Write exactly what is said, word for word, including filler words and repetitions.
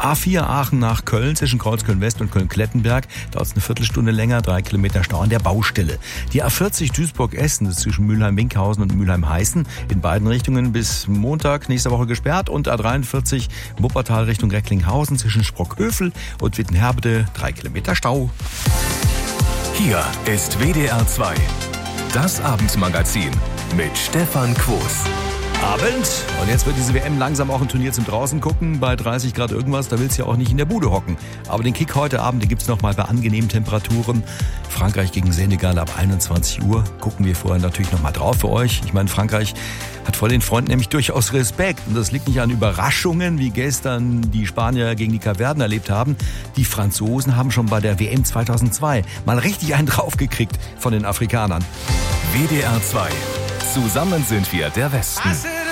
A vier Aachen nach Köln zwischen Kreuzköln West und Köln-Klettenberg. Dauert es eine Viertelstunde länger, drei Kilometer Stau an der Baustelle. Die A vierzig Duisburg-Essen ist zwischen Mülheim-Winkhausen und Mülheim-Heißen in beiden Richtungen bis Montag nächste Woche gesperrt. Und A dreiundvierzig Wuppertal Richtung Recklinghausen zwischen Sprockhövel und Wittenherbede, drei Kilometer Stau. Hier ist W D R zwei, das Abendmagazin mit Stefan Quos. Abend. Und jetzt wird diese W M langsam auch ein Turnier zum draußen gucken. Bei dreißig Grad irgendwas, da willst du ja auch nicht in der Bude hocken. Aber den Kick heute Abend, den gibt's noch mal bei angenehmen Temperaturen. Frankreich gegen Senegal ab einundzwanzig Uhr. Gucken wir vorher natürlich noch mal drauf für euch. Ich meine, Frankreich hat vor den Freunden nämlich durchaus Respekt. Und das liegt nicht an Überraschungen, wie gestern die Spanier gegen die Kapverden erlebt haben. Die Franzosen haben schon bei der W M zweitausendzwei mal richtig einen draufgekriegt von den Afrikanern. W D R zwei. Zusammen sind wir der Westen.